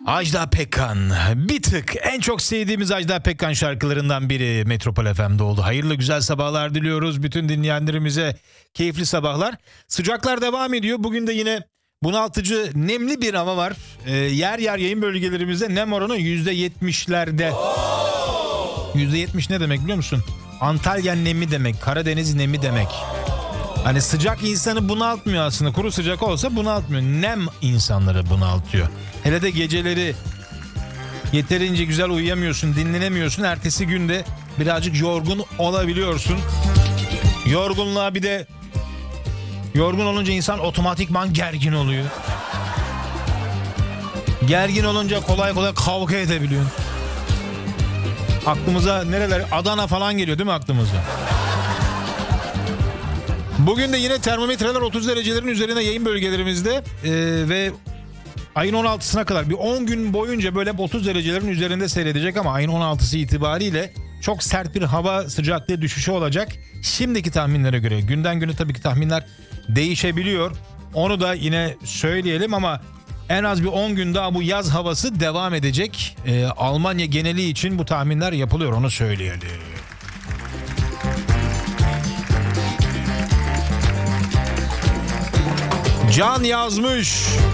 Ajda Pekkan, bir tık en çok sevdiğimiz Ajda Pekkan şarkılarından biri Metropol FM'de oldu. Hayırlı güzel sabahlar diliyoruz bütün dinleyenlerimize, keyifli sabahlar. Sıcaklar devam ediyor. Bugün de yine bunaltıcı, nemli bir hava var. Yer yer yayın bölgelerimizde nem oranı %70'lerde. %70 ne demek biliyor musun? Antalya nemi demek, Karadeniz nemi demek. Hani sıcak insanı bunaltmıyor aslında. Kuru sıcak olsa bunaltmıyor. Nem insanları bunaltıyor. Hele de geceleri yeterince güzel uyuyamıyorsun, dinlenemiyorsun. Ertesi günde birazcık yorgun olabiliyorsun. Yorgunluğa bir de yorgun olunca insan otomatikman gergin oluyor. Gergin olunca kolay kolay kavga edebiliyorsun. Aklımıza nereler? Adana falan geliyor değil mi aklımıza? Bugün de yine termometreler 30 derecelerin üzerinde yayın bölgelerimizde ve ayın 16'sına kadar bir 10 gün boyunca böyle 30 derecelerin üzerinde seyredecek ama ayın 16'sı itibariyle çok sert bir hava sıcaklığı düşüşü olacak. Şimdiki tahminlere göre günden güne tabii ki tahminler değişebiliyor. Onu da yine söyleyelim ama en az bir 10 gün daha bu yaz havası devam edecek. Almanya geneli için bu tahminler yapılıyor, onu söyleyelim. Can yazmış.